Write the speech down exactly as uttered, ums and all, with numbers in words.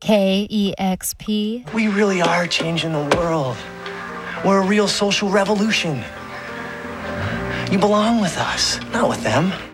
K E X P. We really are changing the world. We're a real social revolution. You belong with us, not with them.